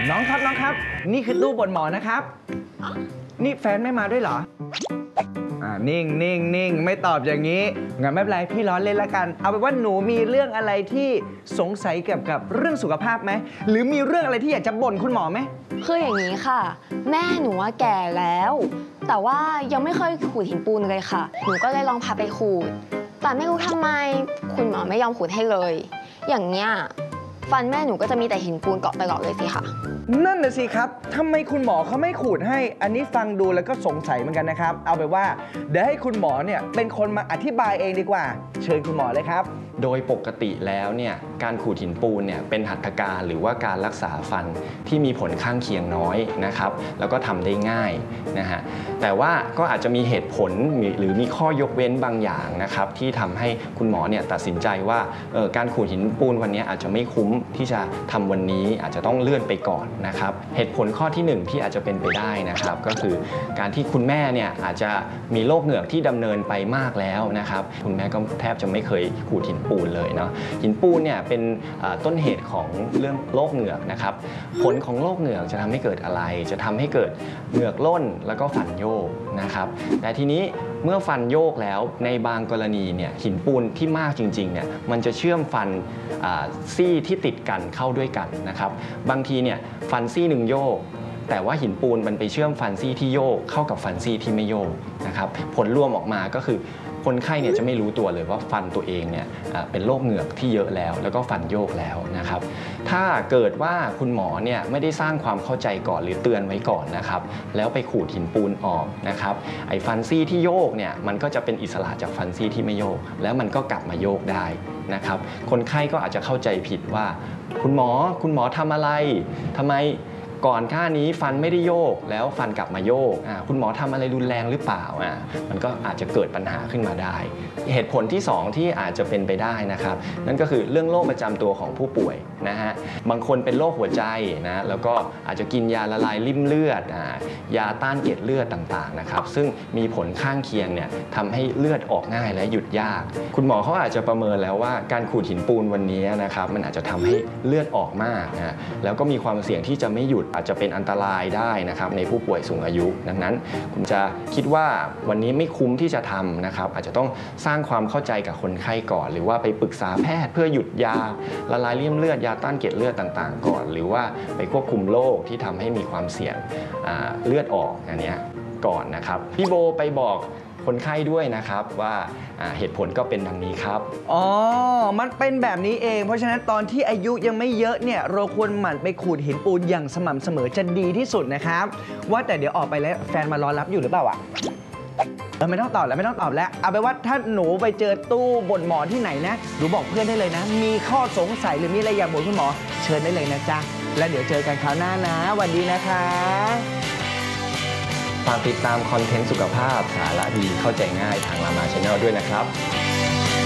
น้องครับน้องครับนี่คือตู้บนหมอนะครับนี่แฟนไม่มาด้วยเหรอนิ่งไม่ตอบอย่างนี้งั้นไม่เป็นไรพี่ล้อเล่นละกันเอาเป็นว่าหนูมีเรื่องอะไรที่สงสัยเกี่ยวกับเรื่องสุขภาพไหมหรือมีเรื่องอะไรที่อยากจะบ่นคุณหมอไหมคืออย่างนี้ค่ะแม่หนูว่าแก่แล้วแต่ว่ายังไม่เคยขูดหินปูนเลยค่ะหนูก็เลยลองพาไปขูดแต่ไม่รู้ทำไมคุณหมอไม่ยอมขูดให้เลยอย่างเนี้ยฟันแม่หนูก็จะมีแต่หินปูนเกาะตลอดเลยสิค่ะนั่นน่ะสิครับทำไมคุณหมอเขาไม่ขูดให้อันนี้ฟังดูแล้วก็สงสัยเหมือนกันนะครับเอาไปว่าเดี๋ยวให้คุณหมอเนี่ยเป็นคนมาอธิบายเองดีกว่าเชิญคุณหมอเลยครับโดยปกติแล้วเนี่ยการขูดหินปูนเนี่ยเป็นหัตถการหรือว่าการรักษาฟันที่มีผลข้างเคียงน้อยนะครับแล้วก็ทำได้ง่ายนะฮะแต่ว่าก็อาจจะมีเหตุผลหรือมีข้อยกเว้นบางอย่างนะครับที่ทำให้คุณหมอเนี่ยตัดสินใจว่าการขูดหินปูนวันนี้อาจจะไม่คุ้มที่จะทำวันนี้อาจจะต้องเลื่อนไปก่อนนะครับเหตุผลข้อที่1ที่อาจจะเป็นไปได้นะครับก็คือการที่คุณแม่เนี่ยอาจจะมีโรคเหงือกที่ดำเนินไปมากแล้วนะครับคุณแม่ก็แทบจะไม่เคยขูดหินปูนเลยเนาะหินปูนเนี่ยเป็นต้นเหตุของเรื่องโรคเหงือกนะครับผลของโรคเหงือกจะทำให้เกิดอะไรจะทำให้เกิดเหงือกล่นแล้วก็ฟันโยกนะครับแต่ทีนี้เมื่อฟันโยกแล้วในบางกรณีเนี่ยหินปูนที่มากจริงๆเนี่ยมันจะเชื่อมฟันซี่ที่ติดกันเข้าด้วยกันนะครับบางทีเนี่ยฟันซี่หนึ่งโยกแต่ว่าหินปูนมันไปเชื่อมฟันซี่ที่โยกเข้ากับฟันซี่ที่ไม่โยกนะครับผลรวมออกมาก็คือคนไข้เนี่ยจะไม่รู้ตัวเลยว่าฟันตัวเองเนี่ยเป็นโรคเหงือกที่เยอะแล้วก็ฟันโยกแล้วนะครับถ้าเกิดว่าคุณหมอเนี่ยไม่ได้สร้างความเข้าใจก่อนหรือเตือนไว้ก่อนนะครับแล้วไปขูดหินปูนออกนะครับไอ้ฟันซี่ที่โยกเนี่ยมันก็จะเป็นอิสระจากฟันซี่ที่ไม่โยกแล้วมันก็กลับมาโยกได้นะครับคนไข้ก็อาจจะเข้าใจผิดว่าคุณหมอทำอะไรทำไมก่อนท่านี้ฟันไม่ได้โยกแล้วฟันกลับมาโยกคุณหมอทำอะไรรุนแรงหรือเปล่ามันก็อาจจะเกิดปัญหาขึ้นมาได้เหตุผลที่2ที่อาจจะเป็นไปได้นะครับนั่นก็คือเรื่องโรคประจำตัวของผู้ป่วยนะฮะบางคนเป็นโรคหัวใจนะแล้วก็อาจจะกินยาละลายริ่มเลือดยาต้านเกล็ดเลือดต่างๆนะครับซึ่งมีผลข้างเคียงเนี่ยทำให้เลือดออกง่ายและหยุดยากคุณหมอเขาอาจจะประเมินแล้วว่าการขูดหินปูนวันนี้นะครับมันอาจจะทำให้เลือดออกมากนะแล้วก็มีความเสี่ยงที่จะไม่หยุดอาจจะเป็นอันตรายได้นะครับในผู้ป่วยสูงอายุดังนั้นคุณจะคิดว่าวันนี้ไม่คุ้มที่จะทำนะครับอาจจะต้องสร้างความเข้าใจกับคนไข้ก่อนหรือว่าไปปรึกษาแพทย์เพื่อหยุดยาละลายริ่มเลือดยาต้านเกล็ดเลือดต่างๆก่อนหรือว่าไปควบคุมโรคที่ทำให้มีความเสี่ยงเลือดออกอันนี้ก่อนนะครับพี่โบไปบอกคนไข้ด้วยนะครับว่าเหตุผลก็เป็นดังนี้ครับอ๋อมันเป็นแบบนี้เองเพราะฉะนั้นตอนที่อายุยังไม่เยอะเนี่ยเราควรหมั่นไปขูดหินปูนอย่างสม่ำเสมอจะดีที่สุดนะครับว่าแต่เดี๋ยวออกไปแล้วแฟนมารอรับอยู่หรือเปล่าไม่ต้องตอบแล้วเอาไปว่าถ้าหนูไปเจอตู้บ่นหมอที่ไหนนะหนูบอกเพื่อนได้เลยนะมีข้อสงสัยหรือมีอะไรอยากบอกคุณหมอเชิญได้เลยนะจ๊ะแล้วเดี๋ยวเจอกันคราวหน้านะสวัสดีนะคะฝากติดตามคอนเทนต์สุขภาพสาระดีเข้าใจง่ายทางรามา Channel ด้วยนะครับ